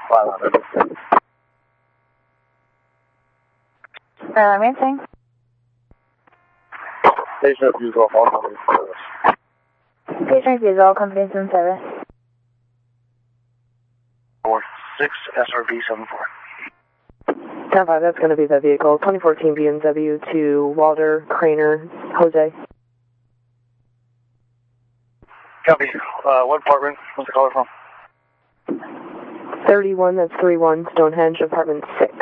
500. Lansing. Station refusal, all companies in service. Station refusal, all companies in service. 46 SRB 74. 10-5, that's going to be the vehicle. 2014 BMW to Walter, Craner, Jose. Copy. What apartment? What's the caller from? 31, that's 31, Stonehenge, apartment 6.